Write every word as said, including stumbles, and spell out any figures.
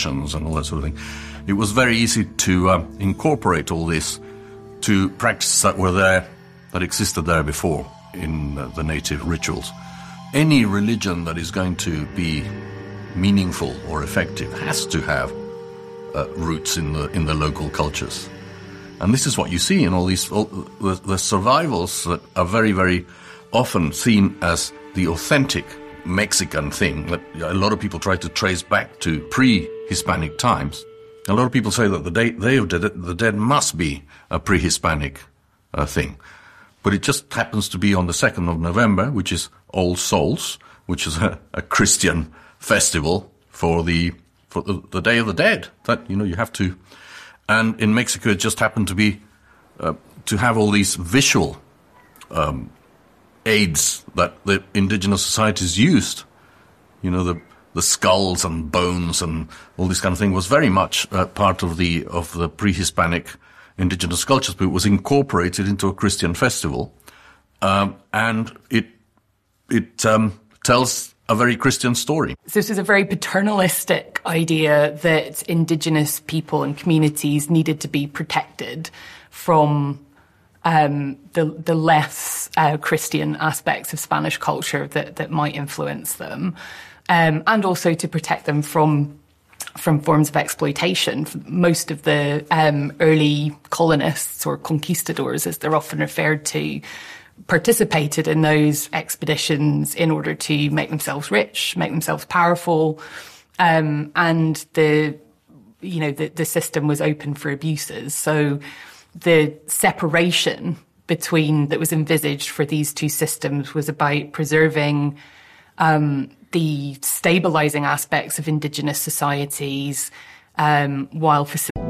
processions and all that sort of thing. It was very easy to um, incorporate all this to practices that were there, that existed there before in uh, the native rituals. Any religion that is going to be meaningful or effective has to have uh, roots in the in the local cultures. And this is what you see in all these, all the, the survivals that are very, very often seen as the authentic Mexican thing that a lot of people try to trace back to pre-Hispanic times. A lot of people say that the Day, Day of the, the Dead must be a pre-Hispanic uh, thing. But it just happens to be on the second of November, which is All Souls, which is a, a Christian festival for the for the, the Day of the Dead. That, you know, you have to... And in Mexico, it just happened to be uh, to have all these visual um, aids that the indigenous societies used. You know, the the skulls and bones and all this kind of thing was very much uh, part of the of the pre-Hispanic indigenous cultures, but it was incorporated into a Christian festival, um, and it it um, tells a very Christian story. So this was a very paternalistic idea that indigenous people and communities needed to be protected from um, the, the less uh, Christian aspects of Spanish culture that, that might influence them, um, and also to protect them from from forms of exploitation. Most of the um, early colonists, or conquistadors as they're often referred to, participated in those expeditions in order to make themselves rich, make themselves powerful, um, and the, you know, the, the system was open for abuses. So the separation between that was envisaged for these two systems was about preserving um, the stabilising aspects of indigenous societies um, while facilitating